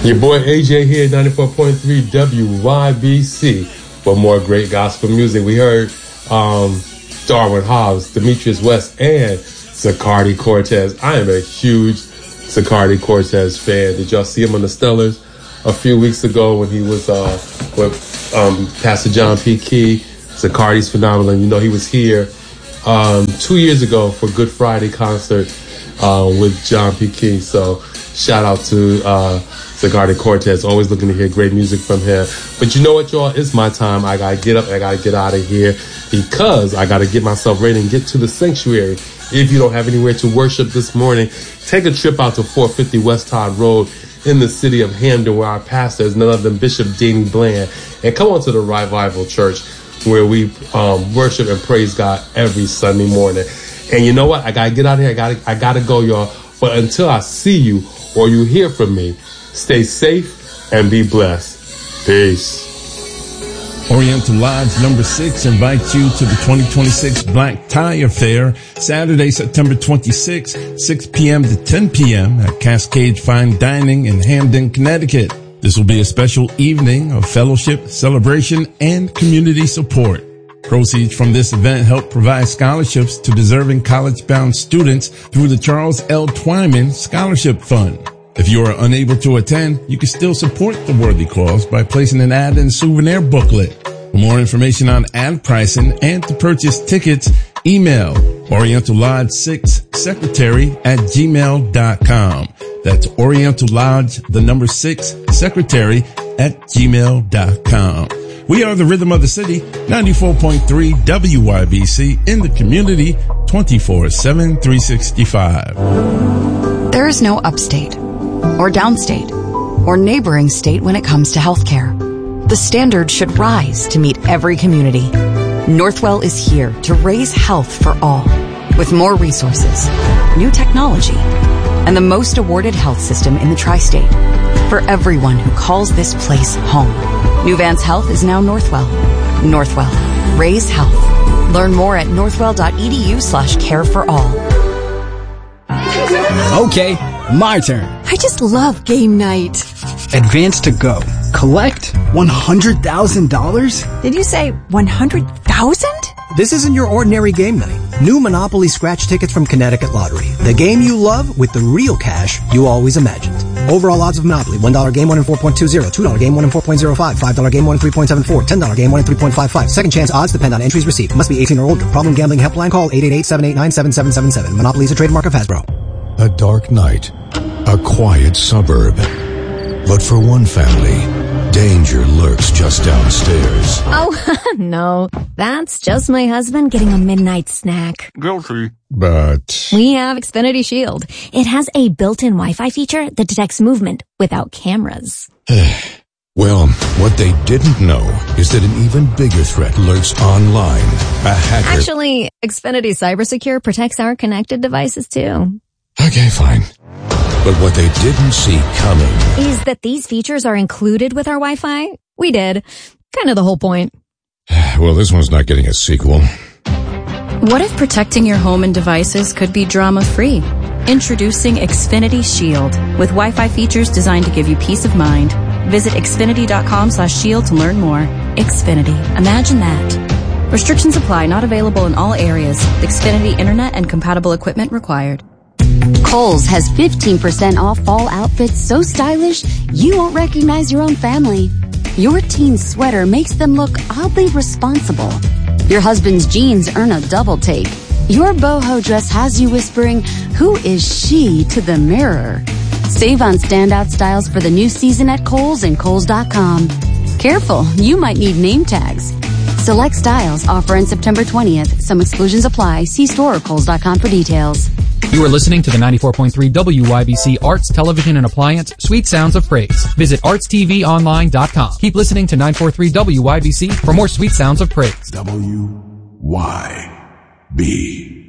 Your boy AJ here, 94.3 WYBC. For more great gospel music, we heard Darwin Hobbs, Demetrius West, and Zacardi Cortez. I am a huge Zacardi Cortez fan. Did y'all see him on the Stellars a few weeks ago when he was with Pastor John P. Key? Zacardi's phenomenal. You know, he was here 2 years ago for Good Friday concert with John P. Key. So shout out to Zacardi Cortez. Always looking to hear great music from him. But you know what, y'all? It's my time. I gotta get up. I gotta get out of here because I gotta get myself ready and get to the sanctuary. If you don't have anywhere to worship this morning, take a trip out to 450 West Todd Road in the city of Hamden, where our pastor is none other than Bishop Danny Bland. And come on to the Revival Church, where we worship and praise God every Sunday morning. And you know what? I gotta get out of here. I gotta go, y'all. But until I see you or you hear from me, stay safe and be blessed. Peace. Oriental Lodge number 6 invites you to the 2026 Black Tie Affair, Saturday, September 26, 6 p.m. to 10 p.m. at Cascade Fine Dining in Hamden, Connecticut. This will be a special evening of fellowship, celebration, and community support. Proceeds from this event help provide scholarships to deserving college-bound students through the Charles L. Twyman Scholarship Fund. If you are unable to attend, you can still support the worthy cause by placing an ad in the souvenir booklet. For more information on ad pricing and to purchase tickets, email Oriental Lodge 6 secretary@gmail.com. That's Oriental Lodge, the number 6 secretary@gmail.com. We are the Rhythm of the City, 94.3 WYBC in the community, 24/7, 365. There is no upstate or downstate or neighboring state when it comes to healthcare. The standard should rise to meet every community. Northwell is here to raise health for all, with more resources, new technology, and the most awarded health system in the tri-state for everyone who calls this place home. New Vance Health is now Northwell. Northwell. Raise health. Learn more at northwell.edu/care for all. Okay, my turn. I just love game night. Advance to go. Collect $100,000? Did you say 100,000? This isn't your ordinary game night. New Monopoly scratch tickets from Connecticut Lottery. The game you love with the real cash you always imagined. Overall odds of Monopoly. $1 game 1 in 4.20. $2 game 1 in 4.05. $5 game 1 in 3.74. $10 game 1 in 3.55. Second chance odds depend on entries received. Must be 18 or older. Problem gambling helpline call 888-789-7777. Monopoly is a trademark of Hasbro. A dark night. A quiet suburb. But for one family, danger lurks just downstairs. Oh, no. That's just my husband getting a midnight snack. Guilty. But We have Xfinity Shield. It has a built-in Wi-Fi feature that detects movement without cameras. well, what they didn't know is that an even bigger threat lurks online. A hacker. Actually, Xfinity CyberSecure protects our connected devices too. Okay, fine. But what they didn't see coming is that these features are included with our Wi-Fi. We did. Kind of the whole point. Well, this one's not getting a sequel. What if protecting your home and devices could be drama-free? Introducing Xfinity Shield with Wi-Fi features designed to give you peace of mind. Visit Xfinity.com/shield to learn more. Xfinity. Imagine that. Restrictions apply. Not available in all areas. Xfinity Internet and compatible equipment required. Kohl's has 15% off fall outfits so stylish you won't recognize your own family. Your teen's sweater makes them look oddly responsible. Your husband's jeans earn a double take. Your boho dress has you whispering, "Who is she?" to the mirror. Save on standout styles for the new season at Kohl's and Kohl's.com. Careful, you might need name tags. Select styles offer on September 20th. Some exclusions apply. See store or Kohl's.com for details. You are listening to the 94.3 WYBC Arts, Television, and Appliance Sweet Sounds of Praise. Visit artstvonline.com. Keep listening to 943 WYBC for more Sweet Sounds of Praise. WYB.